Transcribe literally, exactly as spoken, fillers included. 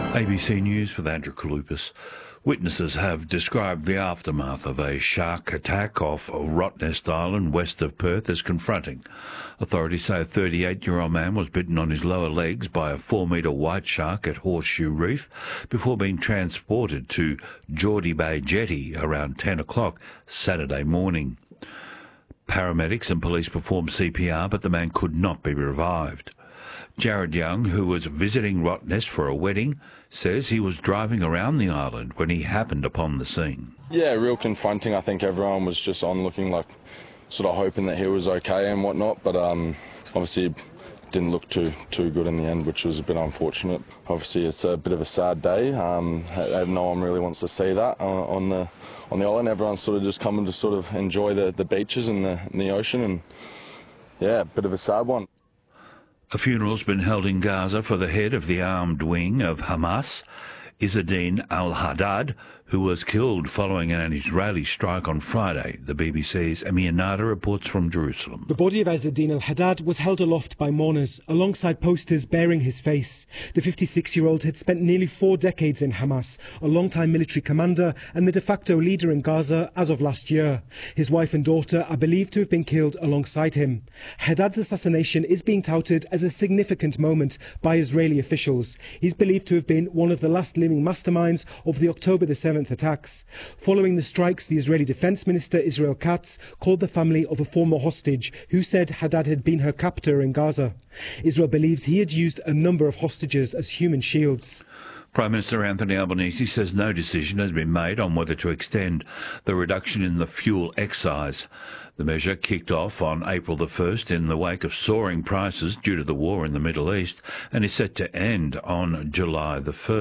A B C News with Andrew Kalupas. Witnesses have described the aftermath of a shark attack off Rottnest Island west of Perth as confronting. Authorities say a thirty-eight-year-old man was bitten on his lower legs by a four-metre white shark at Horseshoe Reef before being transported to Geordie Bay Jetty around ten o'clock Saturday morning. Paramedics and police performed C P R, but the man could not be revived. Jared Young, who was visiting Rottnest for a wedding, says he was driving around the island when he happened upon the scene. Yeah, real confronting. I think everyone was just on looking like, sort of hoping that he was okay and whatnot, but um, obviously it didn't look too too good in the end, which was a bit unfortunate. Obviously it's a bit of a sad day. Um, no one really wants to see that uh, on the on the island. Everyone's sort of just coming to sort of enjoy the, the beaches and the, and the ocean, and yeah, a bit of a sad one. A funeral's been held in Gaza for the head of the armed wing of Hamas, Izzadin al-Haddad, who was killed following an Israeli strike on Friday. The B B C's Amir Nada reports from Jerusalem. The body of Izzadin al-Haddad was held aloft by mourners alongside posters bearing his face. The fifty-six-year-old had spent nearly four decades in Hamas, a long-time military commander and the de facto leader in Gaza as of last year. His wife and daughter are believed to have been killed alongside him. Haddad's assassination is being touted as a significant moment by Israeli officials. He's believed to have been one of the last living masterminds of the October the seventh attacks. Following the strikes, the Israeli Defense Minister Israel Katz called the family of a former hostage who said Haddad had been her captor in Gaza. Israel believes he had used a number of hostages as human shields. Prime Minister Anthony Albanese says no decision has been made on whether to extend the reduction in the fuel excise. The measure kicked off on April the first in the wake of soaring prices due to the war in the Middle East and is set to end on July the first.